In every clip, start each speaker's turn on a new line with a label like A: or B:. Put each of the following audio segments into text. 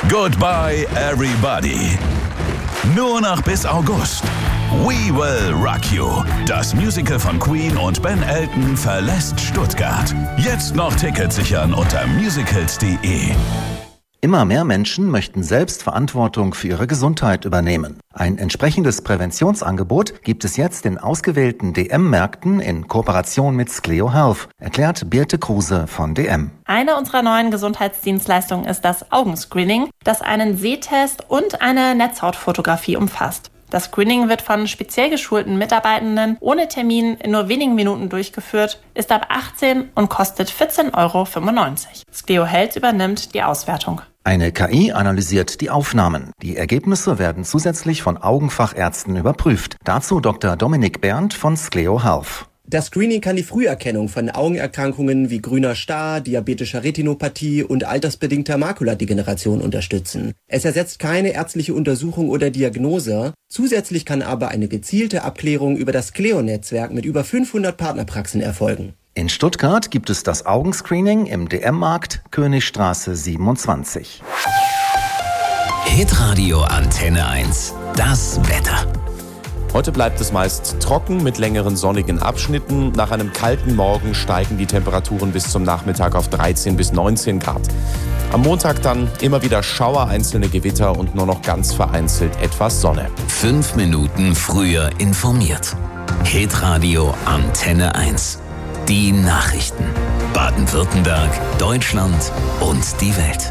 A: Goodbye Everybody. Nur noch bis August. We Will Rock You. Das Musical von Queen und Ben Elton verlässt Stuttgart. Jetzt noch Tickets sichern unter musicals.de.
B: Immer mehr Menschen möchten selbst Verantwortung für ihre Gesundheit übernehmen. Ein entsprechendes Präventionsangebot gibt es jetzt in ausgewählten DM-Märkten in Kooperation mit Skleo Health, erklärt Birte Kruse von DM.
C: Eine unserer neuen Gesundheitsdienstleistungen ist das Augenscreening, das einen Sehtest und eine Netzhautfotografie umfasst. Das Screening wird von speziell geschulten Mitarbeitenden ohne Termin in nur wenigen Minuten durchgeführt, ist ab 18 und kostet 14,95 €. Skleo Health übernimmt die Auswertung.
B: Eine KI analysiert die Aufnahmen. Die Ergebnisse werden zusätzlich von Augenfachärzten überprüft. Dazu Dr. Dominik Berndt von Skleo Health.
D: Das Screening kann die Früherkennung von Augenerkrankungen wie grüner Star, diabetischer Retinopathie und altersbedingter Makuladegeneration unterstützen. Es ersetzt keine ärztliche Untersuchung oder Diagnose. Zusätzlich kann aber eine gezielte Abklärung über das Skleo-Netzwerk mit über 500 Partnerpraxen erfolgen.
B: In Stuttgart gibt es das Augenscreening im DM-Markt Königstraße 27.
E: Hitradio Antenne 1. Das Wetter.
F: Heute bleibt es meist trocken mit längeren sonnigen Abschnitten. Nach einem kalten Morgen steigen die Temperaturen bis zum Nachmittag auf 13 bis 19 Grad. Am Montag dann immer wieder Schauer, einzelne Gewitter und nur noch ganz vereinzelt etwas Sonne.
E: 5 Minuten früher informiert. Hitradio Antenne 1. Die Nachrichten. Baden-Württemberg, Deutschland und die Welt.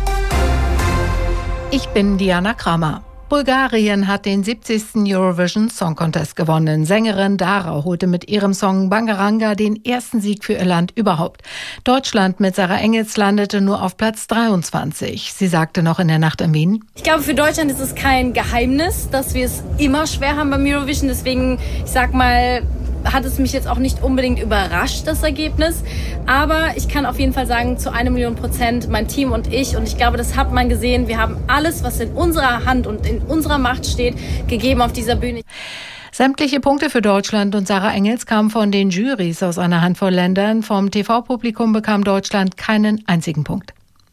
G: Ich bin Diana Kramer. Bulgarien hat den 70. Eurovision Song Contest gewonnen. Sängerin Dara holte mit ihrem Song Bangaranga den ersten Sieg für ihr Land überhaupt. Deutschland mit Sarah Engels landete nur auf Platz 23. Sie sagte noch in der Nacht in Wien:
H: Ich glaube, für Deutschland ist es kein Geheimnis, dass wir es immer schwer haben beim Eurovision. Deswegen, ich sag mal, hat es mich jetzt auch nicht unbedingt überrascht, das Ergebnis. Aber ich kann auf jeden Fall sagen, zu 1.000.000%, mein Team und ich glaube, das hat man gesehen, wir haben alles, was in unserer Hand und in unserer Macht steht, gegeben auf dieser Bühne.
G: Sämtliche Punkte für Deutschland und Sarah Engels kamen von den Jurys aus einer Handvoll Ländern. Vom TV-Publikum bekam Deutschland keinen einzigen Punkt.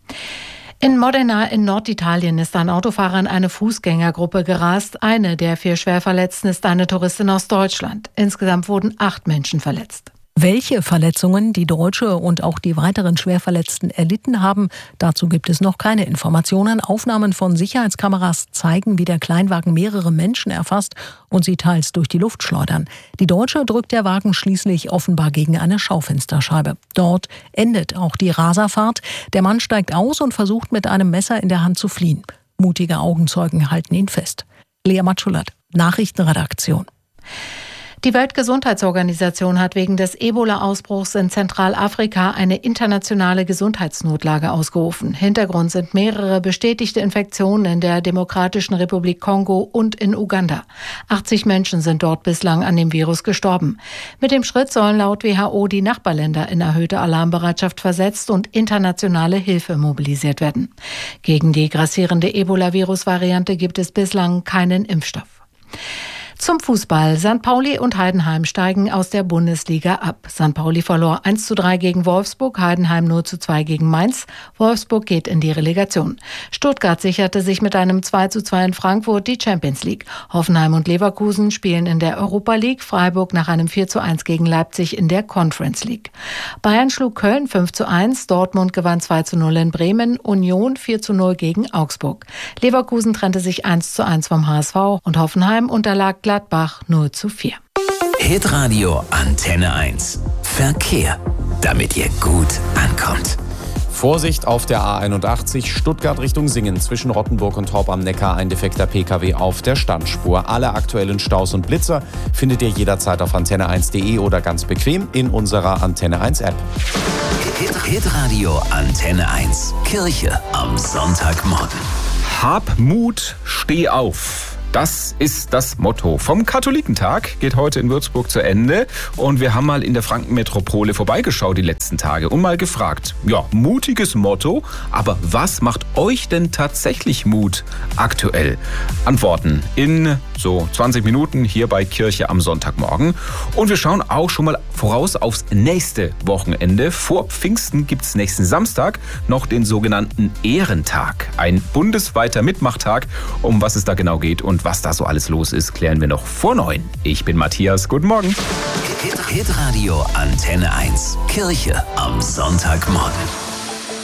G: In Modena in Norditalien ist ein Autofahrer in eine Fußgängergruppe gerast. Eine der 4 Schwerverletzten ist eine Touristin aus Deutschland. Insgesamt wurden 8 Menschen verletzt.
I: Welche Verletzungen die Deutsche und auch die weiteren Schwerverletzten erlitten haben, dazu gibt es noch keine Informationen. Aufnahmen von Sicherheitskameras zeigen, wie der Kleinwagen mehrere Menschen erfasst und sie teils durch die Luft schleudern. Die Deutsche drückt der Wagen schließlich offenbar gegen eine Schaufensterscheibe. Dort endet auch die Raserfahrt. Der Mann steigt aus und versucht mit einem Messer in der Hand zu fliehen. Mutige Augenzeugen halten ihn fest. Lea Matschulat, Nachrichtenredaktion.
G: Die Weltgesundheitsorganisation hat wegen des Ebola-Ausbruchs in Zentralafrika eine internationale Gesundheitsnotlage ausgerufen. Hintergrund sind mehrere bestätigte Infektionen in der Demokratischen Republik Kongo und in Uganda. 80 Menschen sind dort bislang an dem Virus gestorben. Mit dem Schritt sollen laut WHO die Nachbarländer in erhöhte Alarmbereitschaft versetzt und internationale Hilfe mobilisiert werden. Gegen die grassierende Ebola-Virus-Variante gibt es bislang keinen Impfstoff. Zum Fußball. St. Pauli und Heidenheim steigen aus der Bundesliga ab. St. Pauli verlor 1:3 gegen Wolfsburg, Heidenheim 0:2 gegen Mainz. Wolfsburg geht in die Relegation. Stuttgart sicherte sich mit einem 2:2 in Frankfurt die Champions League. Hoffenheim und Leverkusen spielen in der Europa League. Freiburg nach einem 4:1 gegen Leipzig in der Conference League. Bayern schlug Köln 5:1. Dortmund gewann 2:0 in Bremen. Union 4:0 gegen Augsburg. Leverkusen trennte sich 1:1 vom HSV und Hoffenheim unterlag Gladbach 0:4.
E: Hitradio Antenne 1. Verkehr, damit ihr gut ankommt.
F: Vorsicht auf der A81 Stuttgart Richtung Singen zwischen Rottenburg und Horb am Neckar. Ein defekter Pkw auf der Standspur. Alle aktuellen Staus und Blitzer findet ihr jederzeit auf antenne1.de oder ganz bequem in unserer Antenne 1 App.
E: Hitradio Antenne 1. Kirche am Sonntagmorgen.
A: Hab Mut, steh auf.
J: Das ist das Motto. Vom Katholikentag geht heute in Würzburg zu Ende. Und wir haben mal in der Frankenmetropole vorbeigeschaut die letzten Tage und mal gefragt, ja, mutiges Motto, aber was macht euch denn tatsächlich Mut aktuell? Antworten in so 20 Minuten hier bei Kirche am Sonntagmorgen. Und wir schauen auch schon mal voraus aufs nächste Wochenende. Vor Pfingsten gibt es nächsten Samstag noch den sogenannten Ehrentag. Ein bundesweiter Mitmachtag. Um was es da genau geht und was da so alles los ist, klären wir noch vor 9. Ich bin Matthias. Guten Morgen.
E: Hitradio Antenne 1. Kirche am Sonntagmorgen.